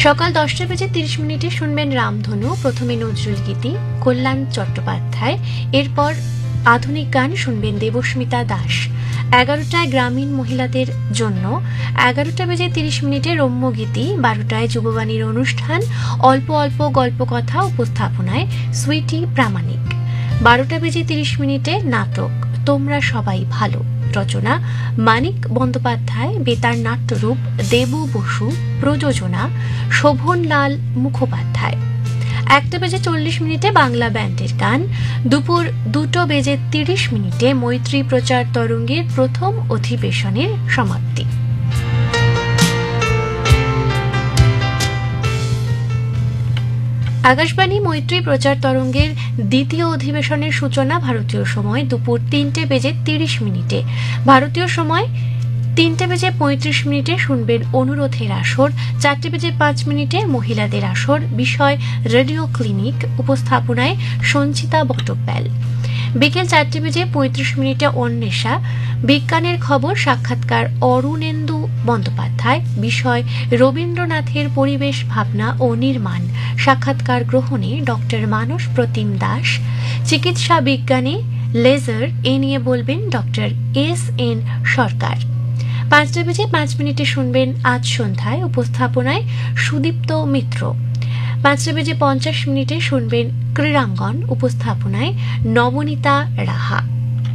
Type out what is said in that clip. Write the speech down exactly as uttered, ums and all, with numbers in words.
সকাল দশটা বেজে তিরিশ মিনিটে শুনবেন রামধনু, প্রথমে নজরুল গীতি কল্যাণ চট্টোপাধ্যায়, এরপর আধুনিক গান শুনবেন দেবস্মিতা দাস। এগারোটায় গ্রামীণ মহিলাদের জন্য, এগারোটা বেজে তিরিশ মিনিটে রম্য গীতি, বারোটায় যুববাণীর অনুষ্ঠান অল্প অল্প গল্প কথা উপস্থাপনায় সুইটি প্রামাণিক, বারোটা বেজে তিরিশ মিনিটে নাটক তোমরা সবাই ভালো, রচনা মানিক বন্দ্যোপাধ্যায়, বেতার নাট্যরূপ দেবু বসু, প্রযোজনা শোভনলাল মুখোপাধ্যায়। একটা বেজে চল্লিশ মিনিটে বাংলা ব্যান্ডের গান, দুপুর দুটো বেজে তিরিশ মিনিটে মৈত্রী প্রচার তরঙ্গের প্রথম অধিবেশনের সমাপ্তি। আকাশবাণী মৈত্রী প্রচার তরঙ্গের দ্বিতীয় অধিবেশনের সূচনা ভারতীয় সময় দুপুর তিনটে বেজে তিরিশ মিনিটে। ভারতীয় সময় তিনটে বেজে পঁয়ত্রিশ মিনিটে শুনবেন অনুরোধের আসর, চারটে বেজে পাঁচ মিনিটে মহিলাদের আসর, বিষয় রেডিও ক্লিনিক, উপস্থাপনায় সঞ্চিতা বটব্যাল। বিকেল চারটে বেজে পঁয়ত্রিশ মিনিটে অন্বেষা, বিজ্ঞানের খবর, সাক্ষাৎকার অরুণেন্দু বন্দ্যোপাধ্যায়, বিষয় রবীন্দ্রনাথের পরিবেশ ভাবনা ও নির্মাণ, সাক্ষাৎকার গ্রহণে ডক্টর মানস প্রতিম দাস। চিকিৎসা বিজ্ঞানে লেজার, এ নিয়ে বলবেন ডক্টর এস এন সরকার। পাঁচটা বেজে পাঁচ মিনিটে শুনবেন আজ সন্ধ্যায়, উপস্থাপনায় সুদীপ্ত মিত্র। পাঁচটা বেজে পঞ্চাশ মিনিটে শুনবেন ক্রীড়াঙ্গন, উপস্থাপনায় নবনীতা রাহা।